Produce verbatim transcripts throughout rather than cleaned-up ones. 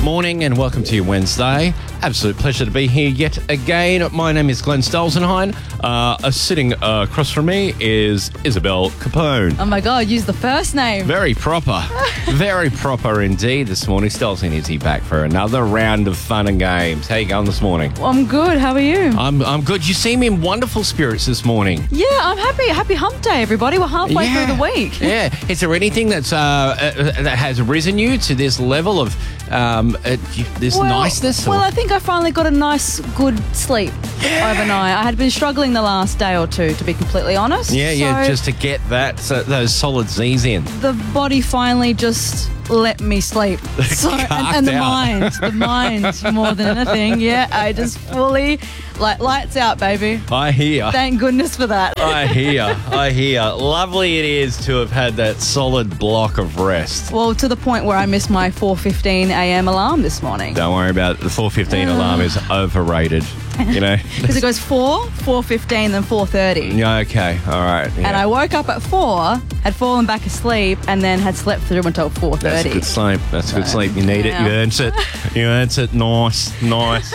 morning and welcome to your Wednesday. Absolute pleasure to be here yet again. My name is Glenn Stolzenheim. Uh, sitting uh, across from me is Isabel Capone. Oh my God, use the first name. Very proper. Very proper indeed this morning. Stelzen, is he back for another round of fun and games? How you going this morning? Well, I'm good. How are you? I'm I'm good. You seem in wonderful spirits this morning. Yeah, I'm happy. Happy hump day, everybody. We're halfway Yeah. through the week. Yeah. Is there anything that's uh, uh, that has risen you to this level of um, uh, this Well, niceness? or- well, I think I finally got a nice, good sleep overnight. I had been struggling the last day or two, to be completely honest. yeah, yeah, So just to get that so, those solid Z's in. the body finally just let me sleep. So and, and the out. mind, the mind more than anything. Yeah, I just fully like lights out, baby. I hear. Thank goodness for that. I hear. I hear. Lovely it is to have had that solid block of rest. Well, to the point where I missed my four fifteen a.m. alarm this morning. Don't worry about it. The four fifteen alarm is overrated. You know? Because it goes four, four fifteen, then four thirty. Yeah, okay. All right. Yeah. And I woke up at four, had fallen back asleep, and then had slept through until four That's a thirty. good sleep. That's a good sleep. You need Yeah. it. You earned it. You earned it. Nice. Nice.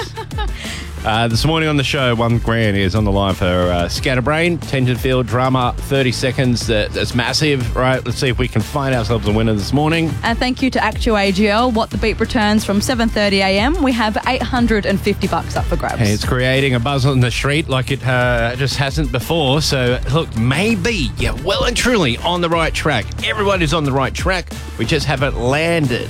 Uh, this morning on the show, one grand is on the line for uh, Scatterbrain, Tensionfield drama, thirty seconds. That, that's massive, right? Let's see if we can find ourselves a winner this morning. And thank you to Actu A G L. What the Beat returns from seven thirty a.m. We have eight hundred fifty bucks up for grabs. Hey, it's creating a buzz on the street like it uh, just hasn't before. So, look, maybe you're well and truly on the right track. Everybody's on the right track. We just haven't landed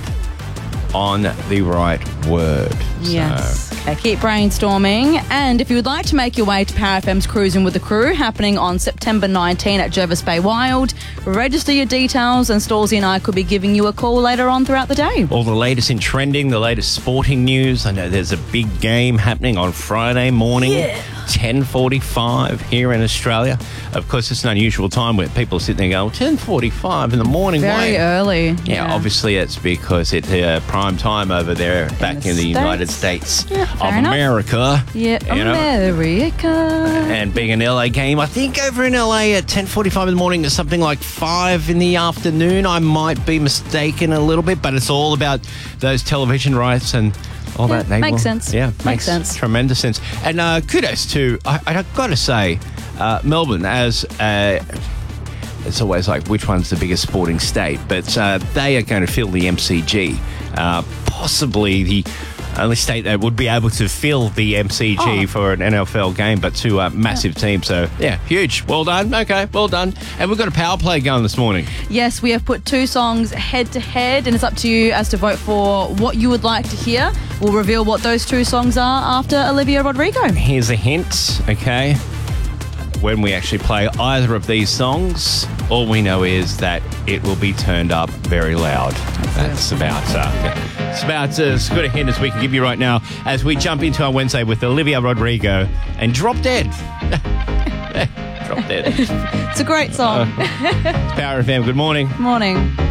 on the right word. Yes. So, Okay, keep brainstorming. And if you would like to make your way to Power F M's Cruising with the Crew, happening on September nineteenth at Jervis Bay Wild, register your details and Stallsy and I could be giving you a call later on throughout the day. all the latest in trending, the latest sporting news. I know there's a big game happening on Friday morning, Yeah. ten forty-five here in Australia. Of course, it's an unusual time where people are sitting there going, ten forty-five in the morning. Very why?" early. Yeah, obviously it's because it's uh, prime time over there back the in the States. United States Yeah, of fair enough. America. Yeah, you know. America. And being an L A game, I think over in L A at ten forty-five in the morning is something like five in the afternoon. I might be mistaken a little bit, but it's all about those television rights and all Yeah, that. They makes will- sense. Yeah, Makes makes sense. Tremendous sense. And uh, kudos to, I, I've got to say, uh, Melbourne as uh, it's always like which one's the biggest sporting state, but uh, they are going to fill the M C G, uh, possibly the only state that would be able to fill the M C G Oh. for an N F L game, but two uh, massive teams. So, yeah, huge. Well done. Okay, well done. And we've got a power play going this morning. Yes, we have put two songs head to head, and it's up to you as to vote for what you would like to hear. We'll reveal what those two songs are after Olivia Rodrigo. Here's a hint, okay? When we actually play either of these songs, all we know is that it will be turned up very loud. That's about uh, it's about uh, as good a hint as we can give you right now as we jump into our Wednesday with Olivia Rodrigo and Drop Dead. Drop Dead. It's a great song. Power F M, good morning. Morning.